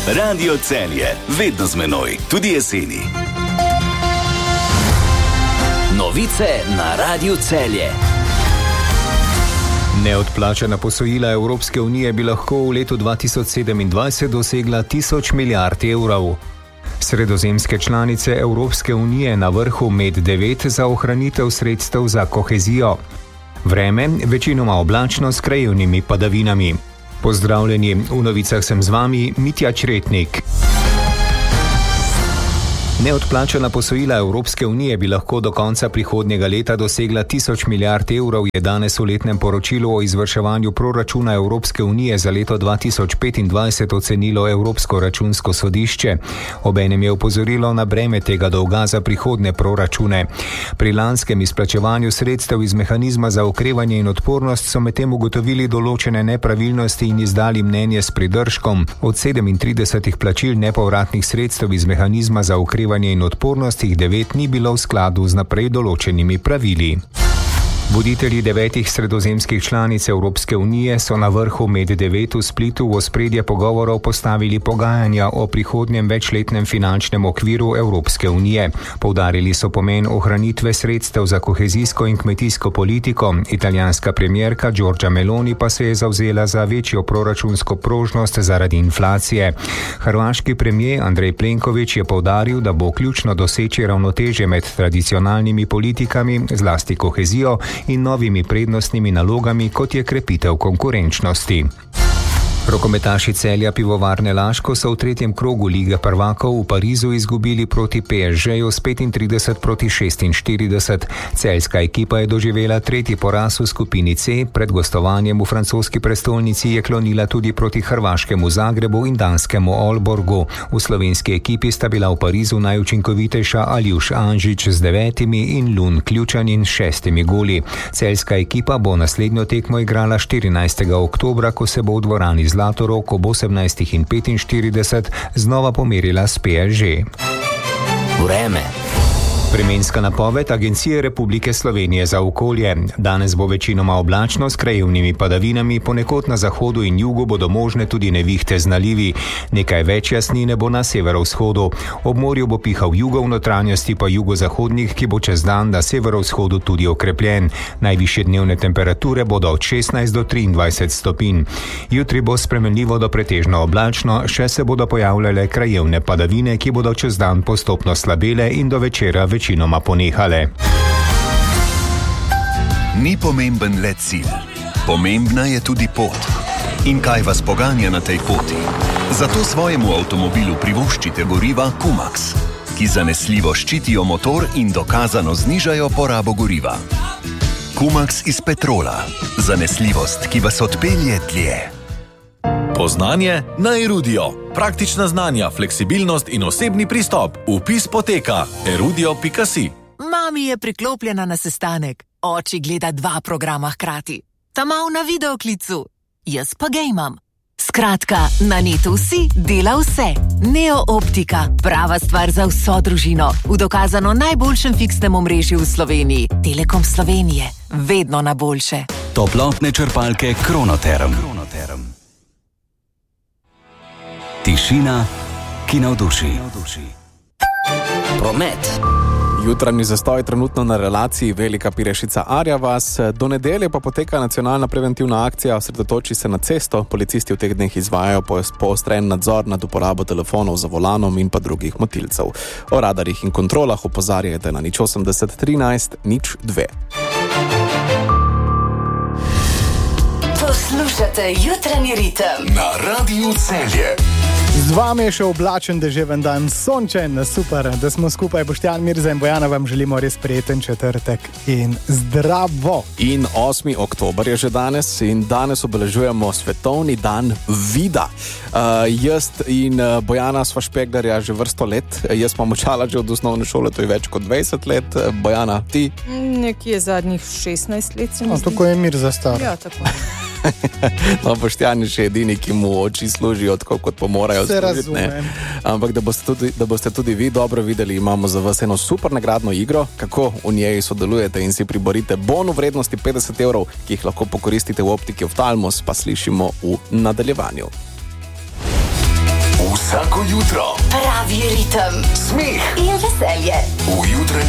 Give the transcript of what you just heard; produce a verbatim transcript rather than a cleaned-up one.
Radio Celje, vedno z menoj, tudi jeseni. Novice na Radiu Celje. Neodplačana posojila Evropske unije bi lahko v letu dva tisoč sedemindvajset dosegla tisoč milijard evrov. Sredozemske članice Evropske unije na vrhu med devet za ohranitev sredstev za kohezijo. Vreme večinoma oblačno s krajevnimi padavinami. Pozdravljeni, v novicah sem z vami Mitja Čretnik. Neodplačana posojila Evropske unije bi lahko do konca prihodnjega leta dosegla tisoč milijard evrov, je danes v letnem poročilu o izvrševanju proračuna Evropske unije za leto dva tisoč petindvajset ocenilo Evropsko računsko sodišče. Obenem je opozorilo na breme tega dolga za prihodnje proračune. Pri lanskem izplačevanju sredstev iz mehanizma za okrevanje in odpornost so medtem ugotovili določene nepravilnosti in izdali mnenje s pridržkom. Od sedemintridesetih plačil nepovratnih sredstev iz mehanizma za okrevanje in odpornost jih devet ni bilo v skladu z naprej določenimi pravili. Voditelji devetih sredozemskih članic Evropske unije so na vrhu med devet v Splitu v ospredje pogovorov postavili pogajanja o prihodnjem večletnem finančnem okviru Evropske unije. Poudarili so pomen ohranitve sredstev za kohezijsko in kmetijsko politiko. Italijanska premierka Giorgia Meloni pa se je zavzela za večjo proračunsko prožnost zaradi inflacije. Hrvaški premijer Andrej Plenković je poudaril, da bo ključno doseči ravnotežje med tradicionalnimi politikami, zlasti kohezijo, in novimi prednostnimi nalogami, kot je krepitev konkurenčnosti. Rokometaši Celja Pivovarne Laško so v tretjem krogu Lige prvakov v Parizu izgubili proti P S G-ju s petintrideset proti šestinštirideset. Celjska ekipa je doživela tretji poraz v skupini C, pred gostovanjem v francoski prestolnici je klonila tudi proti hrvaškemu Zagrebu in danskemu Aalborgu. V slovenski ekipi sta bila v Parizu najučinkovitejša Aljuš Anžič z devetimi in Lun Ključanin s šestimi goli. Celjska ekipa bo naslednjo tekmo igrala štirinajstega oktobra, ko se bo v dvorani Zlatorog ob osemnajstih in petinštirideset znova pomerila s P S G. Vreme. Vremenska napoved Agencije Republike Slovenije za okolje. Danes bo večinoma oblačno s krajevnimi padavinami, ponekod na zahodu in jugu bodo možne tudi nevihte z nalivi. Nekaj več jasnine bo na severovzhodu. Ob morju bo pihal jugo, v notranjosti pa jugozahodnik, ki bo čez dan na severovzhodu tudi okrepljen. Najvišje dnevne temperature bodo od šestnajst do triindvajset stopinj. Jutri bo spremenljivo do pretežno oblačno, še se bodo pojavljale krajevne padavine, ki bodo čez dan postopno slabele in do večera večinoma večinoma ponehale. Ni pomemben le cilj, pomembna je tudi pot. In kaj vas poganja na tej poti? Zato svojemu avtomobilu privoščite goriva Kumax, ki zanesljivo ščitijo motor in dokazano znižajo porabo goriva. Kumax iz petrola. Zanesljivost, ki vas odpelje dlje. Poznanje na Erudio. Praktična znanja, fleksibilnost in osebni pristop. Vpis poteka erudio pika si. Mami je priklopljena na sestanek. Oči gleda dva programa hkrati. Ta mal na videoklicu. Jaz pa gejmam. Skratka, na netu si dela vse. Neo Optika. Prava stvar za vso družino. V dokazano najboljšem fiksnem omrežju v Sloveniji. Telekom Slovenije. Vedno na boljše. Toplotne črpalke Kronoterm. Kronoterm. Tišina, ki navduši. Promet. Jutranji zastoj trenutno na relaciji Velika Pirešica-Arja vas. Do nedelje pa poteka nacionalna preventivna akcija, osredotoči se na cesto. Policisti v teh dneh izvajajo poostren nadzor nad uporabo telefonov za volanom in pa drugih motilcev. O radarjih in kontrolah opozarjajte na nič osemdeset trinajst nič dve. Poslušate jutranji ritem na Radiu Celje. Z vami je še oblačen deževen dan, sončen, super, da smo skupaj. Boštjan, Mirza in Bojana vam želimo res prijeten četrtek in zdravo. In osmi oktober je že danes in danes obeležujemo svetovni dan vida. Uh, jaz in uh, Bojana sva špeglarja že vrsto let, jaz pa močala že od osnovne šole, to je več kot dvajset let. Bojana, ti? Nekje zadnjih šestnajst let se mi no, zdi. Tako je Mirza star. Ja, tako. No, Boštjan je še edini, ki mu oči služijo tako, kot pa morajo se služiti. Ne? Ampak da boste, tudi, da boste tudi vi dobro videli, imamo za vas eno super nagradno igro, kako v njej sodelujete in si priborite bon v vrednosti petdeset evrov, ki jih lahko pokoristite v optiki Oftalmos, pa slišimo v nadaljevanju. Vse Vsako jutro. Pravi ritem. Smeh In veselje. v jutranjem